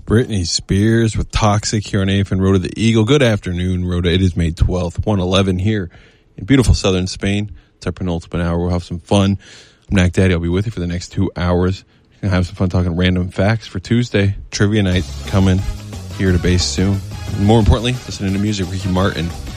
Britney Spears with Toxic here on AFN Road of the Eagle. Good afternoon, Rhoda. It is May 12th, 1:11 here in beautiful southern Spain. It's our penultimate hour. We'll have some fun. I'm Knack Daddy. I'll be with you for the next 2 hours. We're going to have some fun talking random facts for Tuesday. Trivia night coming here to base soon. And more importantly, listening to music. Ricky Martin,